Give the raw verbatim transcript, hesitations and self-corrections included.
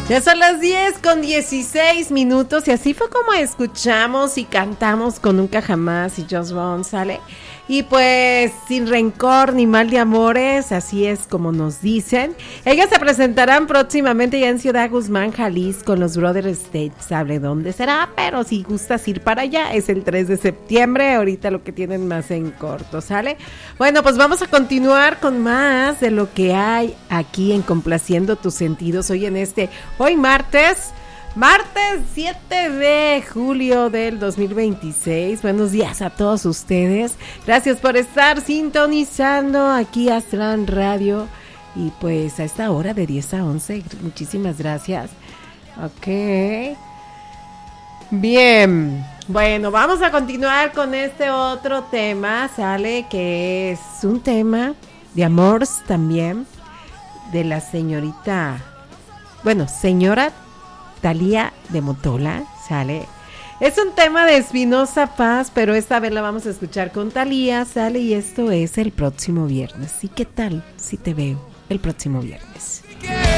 Ya son las diez con dieciséis minutos y así fue como escuchamos y cantamos con Nunca Jamás y Just Bones, ¿sale? Y pues sin rencor ni mal de amores, así es como nos dicen. Ellas se presentarán próximamente ya en Ciudad Guzmán, Jalisco, con los Brothers State. Sabe dónde será, pero si gustas ir para allá, es el tres de septiembre. Ahorita lo que tienen más en corto, ¿sale? Bueno, pues vamos a continuar con más de lo que hay aquí en Complaciendo Tus Sentidos. Hoy en este, hoy martes... Martes siete de julio del dos mil veintiséis. Buenos días a todos ustedes. Gracias por estar sintonizando aquí Astran Radio. Y pues a esta hora de diez a once. Muchísimas gracias. Ok. Bien. Bueno, vamos a continuar con este otro tema, ¿sale? Que es un tema de amor también. De la señorita... Bueno, señora... Thalía de Motola, ¿sale? Es un tema de Espinosa Paz, pero esta vez la vamos a escuchar con Thalía, ¿sale? Y esto es el próximo viernes. ¿Y qué tal si te veo el próximo viernes?